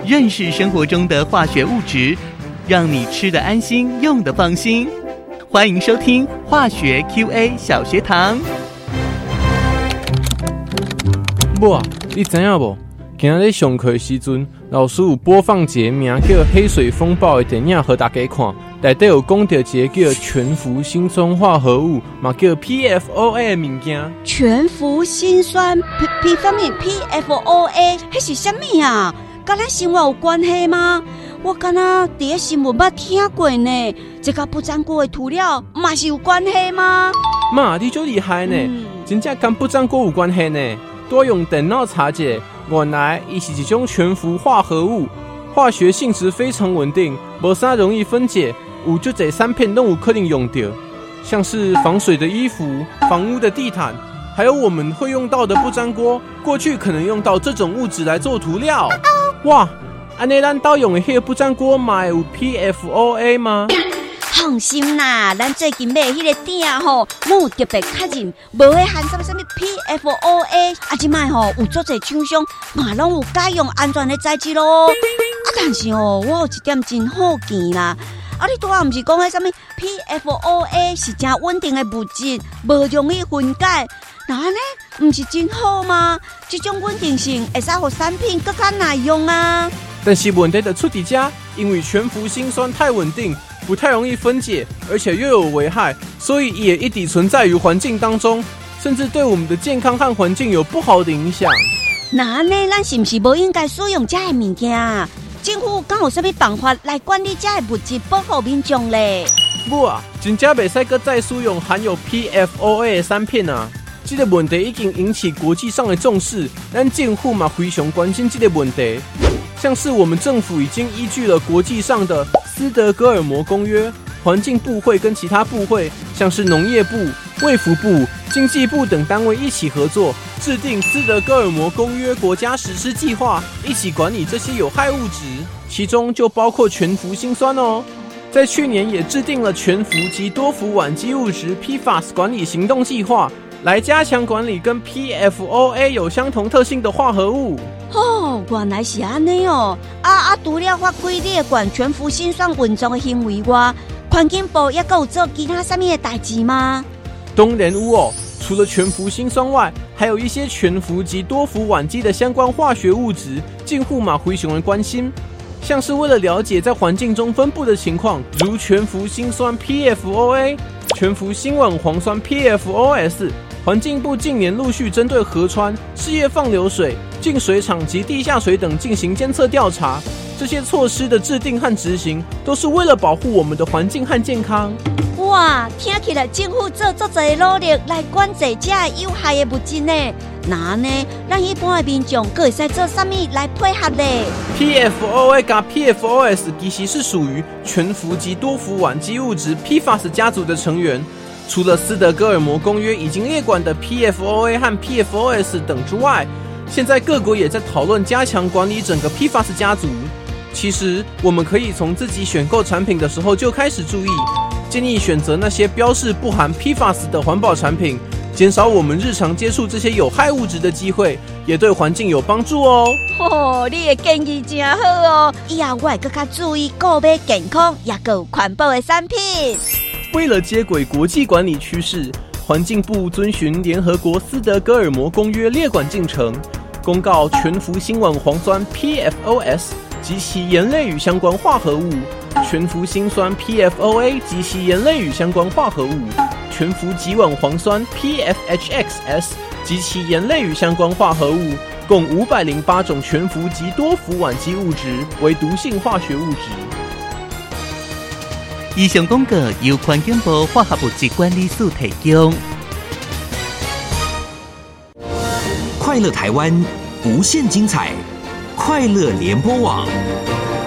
认识生活中的化学物质，让你吃得安心，用得放心。欢迎收听化学 QA 小学堂。 母啊，你知影无？今日上课的时阵，老师有播放一个名叫《黑水风暴》的电影，互大家看。内底有讲到一个叫全氟辛酸化合物，嘛叫 PFOA 的物件。 全氟辛酸 P 方面 PFOA， 迄是啥物啊？跟咱生活有关系吗？我敢若伫个新闻捌听过呢。这个不粘锅的涂料，嘛是有关系吗？ 妈，你就厉害呢，真正跟不粘锅有关系呢。多用电脑查解，原来伊是一种全氟化合物，化学性质非常稳定，无啥容易分解，有就这3片都有可能用到，像是防水的衣服、房屋的地毯，还有我们会用到的不粘锅，过去可能用到这种物质来做涂料。哇，安尼咱倒用的迄个不粘锅嘛有 PFOA 吗？ 放心啦，咱最近买迄个鼎吼，有特别确认，无会含什么PFOA， 即摆吼有足侪厂商嘛拢有改用安全的材质咯。但是我有一点真好奇啦，你拄仔毋是讲迄什么 PFOA 是真稳定的物质，无容易分解，那安尼毋是真好吗？这种稳定性会使互产品更加耐用啊。 但是问题就出伫遮，因为全氟辛酸太稳定，不太容易分解，而且又有危害，所以也一直存在于环境当中，甚至对我们的健康和环境有不好的影响。 那呢，咱是不是不应该使用这些物件？政府敢有什么办法来管理这些物质，保护民众嘞？ 不啊，真正袂使再使用含有 PFOA 的产品啊！这个问题已经引起国际上的重视，咱政府嘛非常关心这个问题。像是我们政府已经依据了国际上的斯德哥尔摩公约，环境部会跟其他部会，像是农业部、卫福部、经济部等单位一起合作，制定斯德哥尔摩公约国家实施计划，一起管理这些有害物质，其中就包括全氟辛酸哦。在去年也制定了全氟及多氟烷基物质 PFAS 管理行动计划，来加强管理跟 PFOA 有相同特性的化合物。 原来是安尼哦。除了法规列管全氟辛酸运作的行为外，环境部也有做其他什么的代志吗？ 当然有哦。除了全氟辛酸外，还有一些全氟及多氟烷基的相关化学物质，政府嘛非常的关心。像是为了了解在环境中分布的情况，如全氟辛酸 PFOA、全氟辛烷磺酸 PFOS。环境部近年陆续针对河川、事业放流水、净水厂及地下水等进行监测调查。这些措施的制定和执行，都是为了保护我们的环境和健康。 哇，听起来政府做足侪努力来管制这有害的物质呢。那呢，咱一般的民众可会使做什么来配合呢？ PFOA 加 PFOS 其实是属于全氟及多氟烷基物质 PFAS 家族的成员。除了斯德哥尔摩公约已经列管的 PFOA 和 PFOS 等之外，现在各国也在讨论加强管理整个 PFAS 家族。其实我们可以从自己选购产品的时候就开始注意，建议选择那些标示不含 PFAS 的环保产品，减少我们日常接触这些有害物质的机会，也对环境有帮助哦。 你的建议真好哦，以后我会更加注意购买健康也有环保的产品。 为了接轨国际管理趋势，环境部遵循联合国斯德哥尔摩公约列管进程，公告全氟辛烷磺酸 PFOS 及其盐类与相关化合物，全氟辛酸 PFOA 及其盐类与相关化合物，全氟己烷磺酸 PFHXS 及其盐类与相关化合物，共508种全氟及多氟烷基物质为毒性化学物质。以上广告由环境部化学物质管理署提供。 快乐台湾，无限精彩，快乐联播网。